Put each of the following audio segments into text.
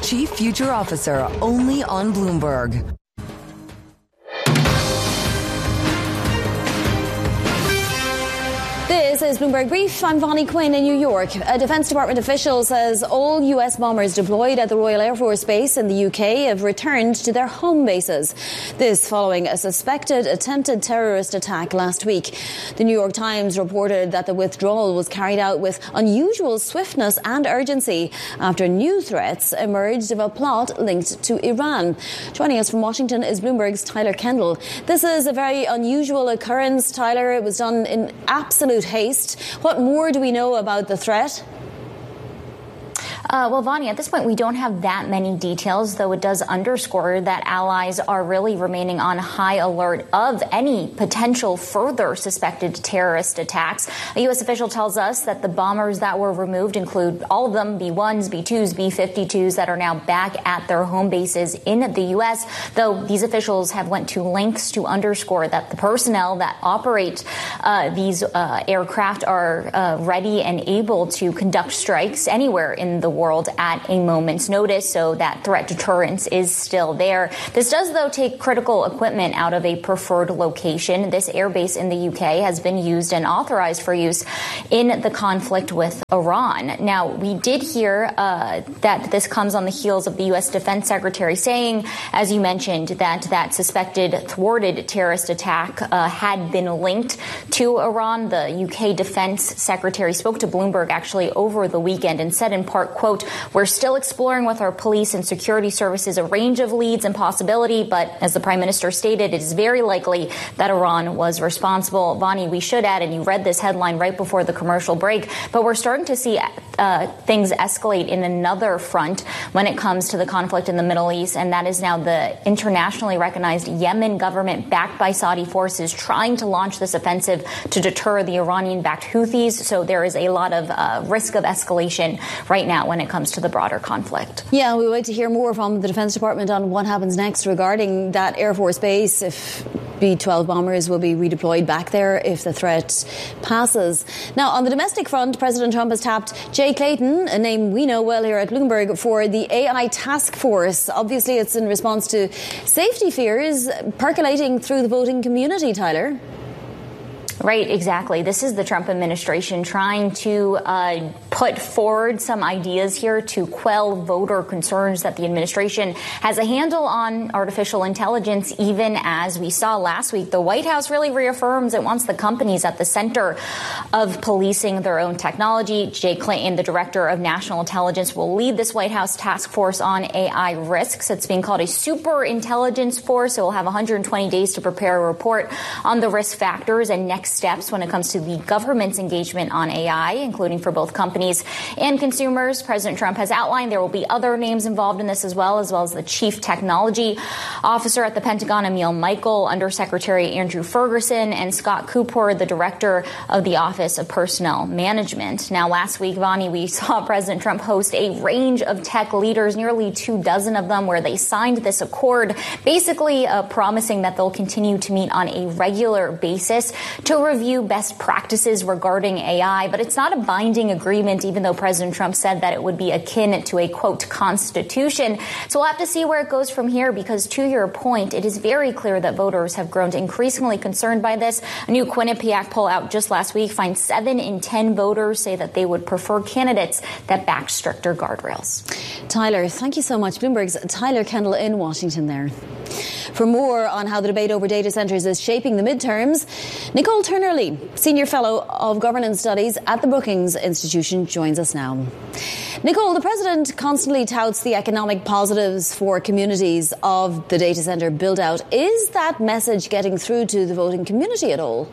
Chief Future Officer, only on Bloomberg. This is Bloomberg Brief. I'm Vonnie Quinn in New York. A Defense Department official says all U.S. bombers deployed at the Royal Air Force Base in the UK have returned to their home bases. This following a suspected attempted terrorist attack last week. The New York Times reported that the withdrawal was carried out with unusual swiftness and urgency after new threats emerged of a plot linked to Iran. Joining us from Washington is Bloomberg's Tyler Kendall. This is a very unusual occurrence, Tyler. It was done in absolute haste. What more do we know about the threat? Well, Vonnie, at this point, we don't have that many details, though it does underscore that allies are really remaining on high alert of any potential further suspected terrorist attacks. A U.S. official tells us that the bombers that were removed include all of them, B-1s, B-2s, B-52s, that are now back at their home bases in the U.S., though these officials have went to lengths to underscore that the personnel that operate these aircraft are ready and able to conduct strikes anywhere in the world at a moment's notice, so that threat deterrence is still there. This does, though, take critical equipment out of a preferred location. This airbase in the UK has been used and authorized for use in the conflict with Iran. Now, we did hear that this comes on the heels of the U.S. Defense Secretary saying, as you mentioned, that suspected thwarted terrorist attack had been linked to Iran. The UK Defense Secretary spoke to Bloomberg actually over the weekend and said in part, quote, "We're still exploring with our police and security services a range of leads and possibility, but as the Prime Minister stated, it is very likely that Iran was responsible." Vonnie, we should add, and you read this headline right before the commercial break, but we're starting to see things escalate in another front when it comes to the conflict in the Middle East, and that is now the internationally recognized Yemen government backed by Saudi forces trying to launch this offensive to deter the Iranian-backed Houthis. So there is a lot of risk of escalation right now when it comes to the broader conflict. Yeah, we wait to hear more from the Defense Department on what happens next regarding that Air Force base, if B-12 bombers will be redeployed back there if the threat passes. Now, on the domestic front, President Trump has tapped Jay Clayton, a name we know well here at Bloomberg, for the AI task force. Obviously, it's in response to safety fears percolating through the voting community, Tyler. Right, exactly. This is the Trump administration trying to put forward some ideas here to quell voter concerns that the administration has a handle on artificial intelligence. Even as we saw last week, the White House really reaffirms it wants the companies at the center of policing their own technology. Jay Clayton, the director of national intelligence, will lead this White House task force on AI risks. It's being called a super intelligence force. It will have 120 days to prepare a report on the risk factors and next steps when it comes to the government's engagement on AI, including for both companies and consumers. President Trump has outlined there will be other names involved in this as well as the chief technology officer at the Pentagon, Emil Michael, Undersecretary Andrew Ferguson, and Scott Cooper, the director of the Office of Personnel Management. Now, last week, Vonnie, we saw President Trump host a range of tech leaders, nearly 24 of them, where they signed this accord, basically promising that they'll continue to meet on a regular basis to review best practices regarding AI. But it's not a binding agreement, even though President Trump said that it would be akin to a, quote, constitution. So we'll have to see where it goes from here, because to your point, it is very clear that voters have grown increasingly concerned by this. A new Quinnipiac poll out just last week finds 7 in 10 voters say that they would prefer candidates that back stricter guardrails. Tyler, thank you so much. Bloomberg's Tyler Kendall in Washington there. For more on how the debate over data centres is shaping the midterms, Nicole Turner-Lee, Senior Fellow of Governance Studies at the Brookings Institution, joins us now. Nicole, the President constantly touts the economic positives for communities of the data centre build-out. Is that message getting through to the voting community at all?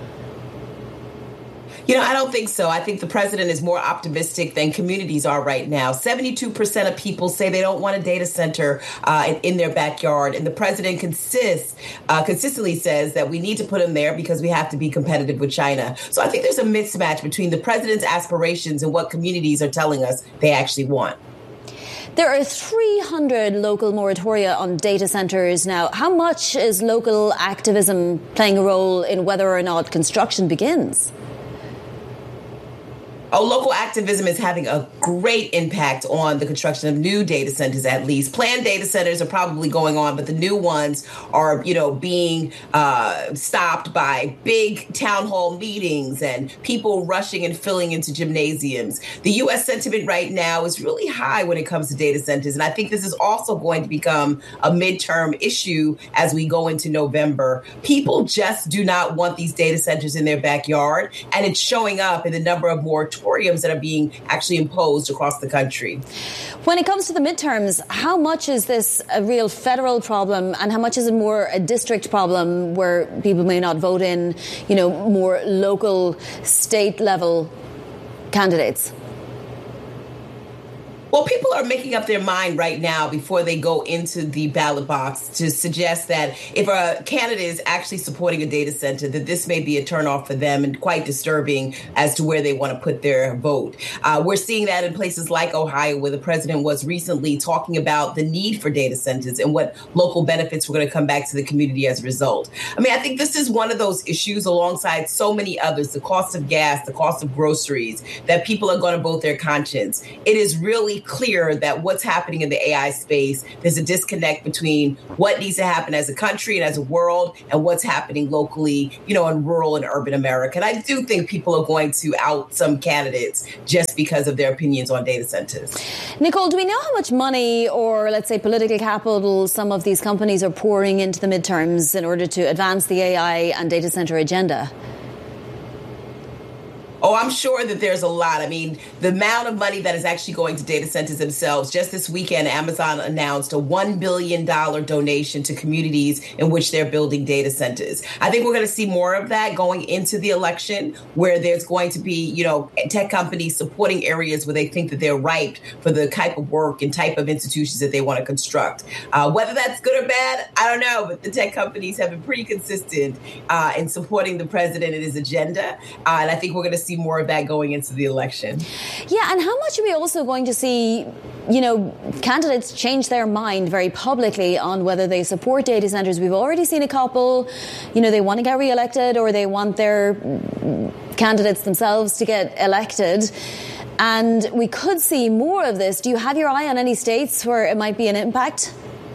I don't think so. I think the president is more optimistic than communities are right now. 72% of people say they don't want a data center in their backyard. And the president consistently says that we need to put them there because we have to be competitive with China. So I think there's a mismatch between the president's aspirations and what communities are telling us they actually want. There are 300 local moratoria on data centres now. How much is local activism playing a role in whether or not construction begins? Oh, local activism is having a great impact on the construction of new data centers, at least. Planned data centers are probably going on, but the new ones are, being stopped by big town hall meetings and people rushing and filling into gymnasiums. The U.S. sentiment right now is really high when it comes to data centers, and I think this is also going to become a midterm issue as we go into November. People just do not want these data centers in their backyard, and it's showing up in the number of moratoriums that are being actually imposed across the country. When it comes to the midterms, how much is this a real federal problem and how much is it more a district problem where people may not vote in, more local, state level candidates? Well, people are making up their mind right now before they go into the ballot box to suggest that if a candidate is actually supporting a data center, that this may be a turnoff for them and quite disturbing as to where they want to put their vote. We're seeing that in places like Ohio, where the president was recently talking about the need for data centers and what local benefits were going to come back to the community as a result. I think this is one of those issues alongside so many others, the cost of gas, the cost of groceries, that people are going to vote their conscience. It is really clear that what's happening in the AI space, there's a disconnect between what needs to happen as a country and as a world and what's happening locally, in rural and urban America. And I do think people are going to out some candidates just because of their opinions on data centers. Nicole, do we know how much money or, let's say, political capital some of these companies are pouring into the midterms in order to advance the AI and data center agenda? Oh, I'm sure that there's a lot. The amount of money that is actually going to data centers themselves. Just this weekend, Amazon announced a $1 billion donation to communities in which they're building data centers. I think we're going to see more of that going into the election, where there's going to be, tech companies supporting areas where they think that they're ripe for the type of work and type of institutions that they want to construct. Whether that's good or bad, I don't know. But the tech companies have been pretty consistent in supporting the president and his agenda. And I think we're going to see more of that going into the election. Yeah, and how much are we also going to see, candidates change their mind very publicly on whether they support data centers? We've already seen a couple, they want to get re-elected or they want their candidates themselves to get elected. And we could see more of this. Do you have your eye on any states where it might be an impact?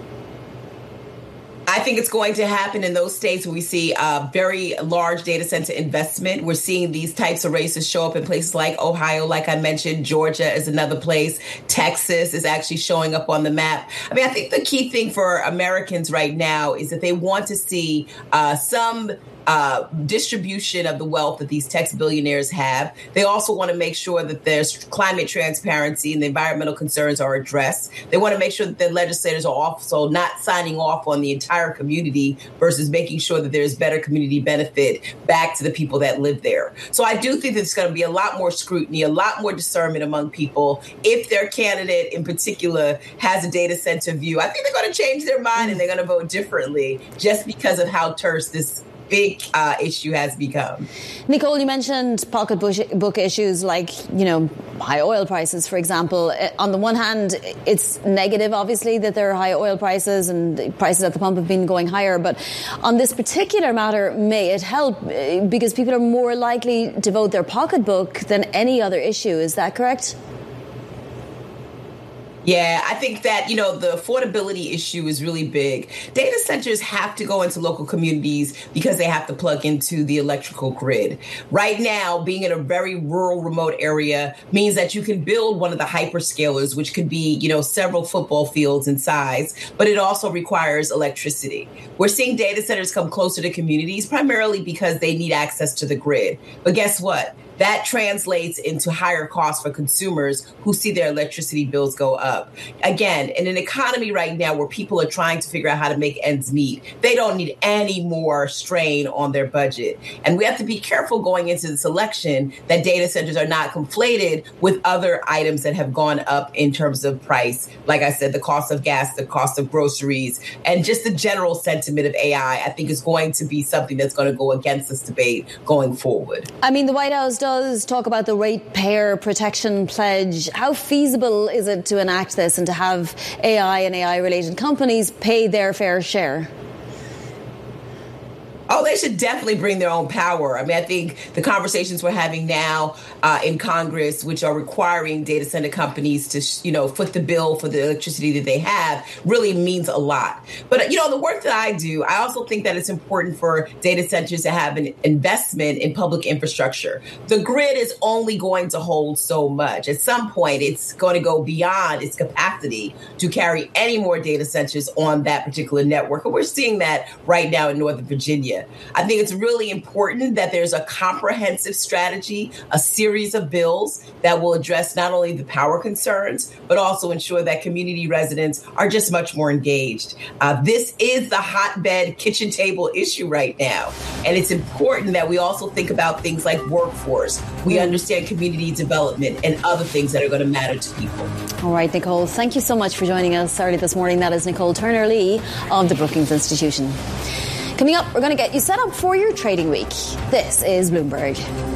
I think it's going to happen in those states where we see very large data center investment. We're seeing these types of races show up in places like Ohio, like I mentioned. Georgia is another place. Texas is actually showing up on the map. I think the key thing for Americans right now is that they want to see some distribution of the wealth that these tech billionaires have. They also want to make sure that there's climate transparency and the environmental concerns are addressed. They want to make sure that the legislators are also not signing off on the entire community versus making sure that there's better community benefit back to the people that live there. So I do think there's going to be a lot more scrutiny, a lot more discernment among people. If their candidate in particular has a data center view, I think they're going to change their mind and they're going to vote differently just because of how terse this big issue has become. Nicole, you mentioned pocketbook issues like, high oil prices, for example. On the one hand, it's negative, obviously, that there are high oil prices and prices at the pump have been going higher. But on this particular matter, may it help because people are more likely to vote their pocketbook than any other issue. Is that correct? Yeah, I think that, the affordability issue is really big. Data centers have to go into local communities because they have to plug into the electrical grid. Right now, being in a very rural, remote area means that you can build one of the hyperscalers, which could be, several football fields in size, but it also requires electricity. We're seeing data centers come closer to communities primarily because they need access to the grid. But guess what? That translates into higher costs for consumers who see their electricity bills go up. Again, in an economy right now where people are trying to figure out how to make ends meet, they don't need any more strain on their budget. And we have to be careful going into this election that data centers are not conflated with other items that have gone up in terms of price. Like I said, the cost of gas, the cost of groceries, and just the general sentiment of AI, I think is going to be something that's going to go against this debate going forward. The White House does talk about the ratepayer protection pledge. How feasible is it to enact this and to have AI and AI-related companies pay their fair share? Oh, they should definitely bring their own power. I mean, I think the conversations we're having now in Congress, which are requiring data center companies to, foot the bill for the electricity that they have, really means a lot. But, the work that I do, I also think that it's important for data centers to have an investment in public infrastructure. The grid is only going to hold so much. At some point, it's going to go beyond its capacity to carry any more data centers on that particular network. And we're seeing that right now in Northern Virginia. I think it's really important that there's a comprehensive strategy, a series of bills that will address not only the power concerns, but also ensure that community residents are just much more engaged. This is the hotbed kitchen table issue right now. And it's important that we also think about things like workforce. We understand community development and other things that are going to matter to people. All right, Nicole, thank you so much for joining us early this morning. That is Nicole Turner-Lee of the Brookings Institution. Coming up, we're going to get you set up for your trading week. This is Bloomberg.